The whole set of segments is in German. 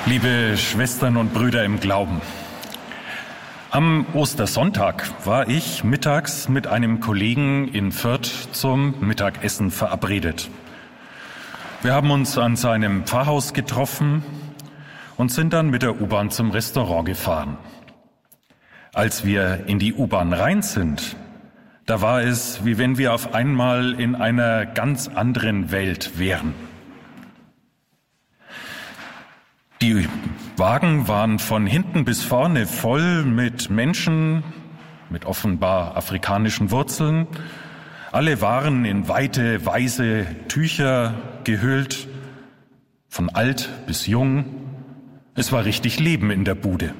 Liebe Schwestern und Brüder im Glauben, am Ostersonntag war ich mittags mit einem Kollegen in Fürth zum Mittagessen verabredet. Wir haben uns an seinem Pfarrhaus getroffen und sind dann mit der U-Bahn zum Restaurant gefahren. Als wir in die U-Bahn rein sind, da war es, wie wenn wir auf einmal in einer ganz anderen Welt wären. Die Wagen waren von hinten bis vorne voll mit Menschen mit offenbar afrikanischen Wurzeln. Alle waren in weite, weiße Tücher gehüllt, von alt bis jung. Es war richtig Leben in der Bude.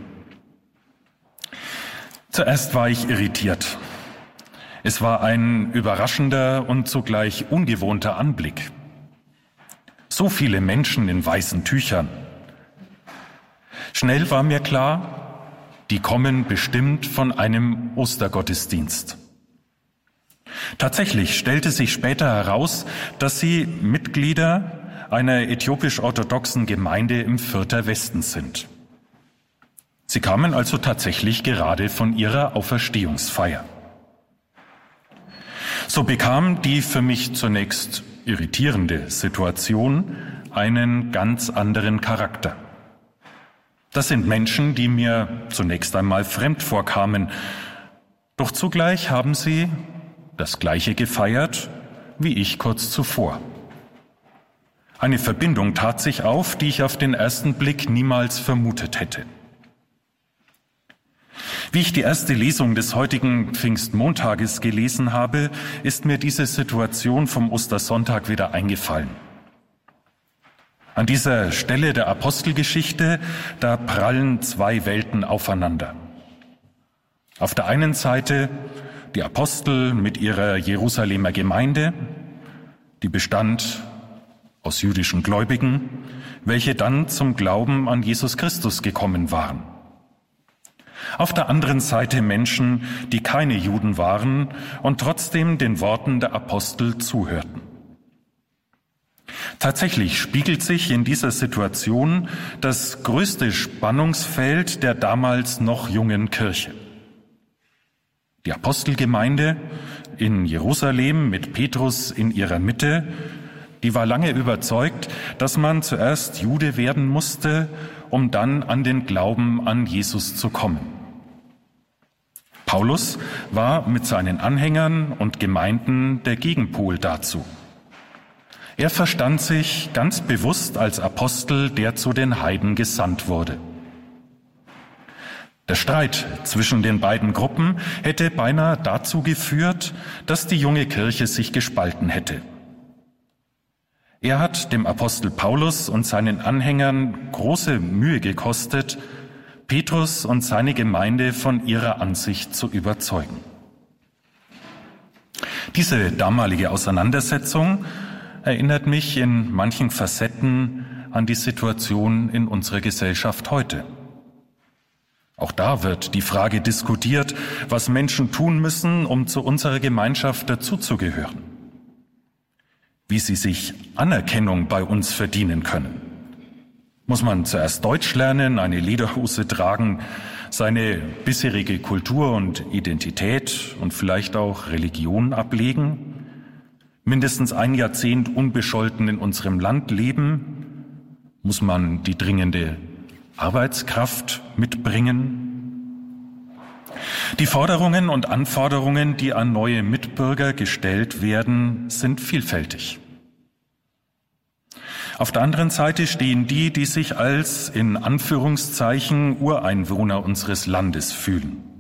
Zuerst war ich irritiert. Es war ein überraschender und zugleich ungewohnter Anblick. So viele Menschen in weißen Tüchern. Schnell war mir klar, die kommen bestimmt von einem Ostergottesdienst. Tatsächlich stellte sich später heraus, dass sie Mitglieder einer äthiopisch-orthodoxen Gemeinde im Fürther Westen sind. Sie kamen also tatsächlich gerade von ihrer Auferstehungsfeier. So bekam die für mich zunächst irritierende Situation einen ganz anderen Charakter. Das sind Menschen, die mir zunächst einmal fremd vorkamen, doch zugleich haben sie das Gleiche gefeiert wie ich kurz zuvor. Eine Verbindung tat sich auf, die ich auf den ersten Blick niemals vermutet hätte. Wie ich die erste Lesung des heutigen Pfingstmontages gelesen habe, ist mir diese Situation vom Ostersonntag wieder eingefallen. An dieser Stelle der Apostelgeschichte, da prallen zwei Welten aufeinander. Auf der einen Seite die Apostel mit ihrer Jerusalemer Gemeinde, die bestand aus jüdischen Gläubigen, welche dann zum Glauben an Jesus Christus gekommen waren. Auf der anderen Seite Menschen, die keine Juden waren und trotzdem den Worten der Apostel zuhörten. Tatsächlich spiegelt sich in dieser Situation das größte Spannungsfeld der damals noch jungen Kirche. Die Apostelgemeinde in Jerusalem mit Petrus in ihrer Mitte, die war lange überzeugt, dass man zuerst Jude werden musste, um dann an den Glauben an Jesus zu kommen. Paulus war mit seinen Anhängern und Gemeinden der Gegenpol dazu. Er verstand sich ganz bewusst als Apostel, der zu den Heiden gesandt wurde. Der Streit zwischen den beiden Gruppen hätte beinahe dazu geführt, dass die junge Kirche sich gespalten hätte. Er hat dem Apostel Paulus und seinen Anhängern große Mühe gekostet, Petrus und seine Gemeinde von ihrer Ansicht zu überzeugen. Diese damalige Auseinandersetzung erinnert mich in manchen Facetten an die Situation in unserer Gesellschaft heute. Auch da wird die Frage diskutiert, was Menschen tun müssen, um zu unserer Gemeinschaft dazuzugehören. Wie sie sich Anerkennung bei uns verdienen können. Muss man zuerst Deutsch lernen, eine Lederhose tragen, seine bisherige Kultur und Identität und vielleicht auch Religion ablegen? Mindestens ein Jahrzehnt unbescholten in unserem Land leben? Muss man die dringende Arbeitskraft mitbringen? Die Forderungen und Anforderungen, die an neue Mitbürger gestellt werden, sind vielfältig. Auf der anderen Seite stehen die, die sich als in Anführungszeichen Ureinwohner unseres Landes fühlen.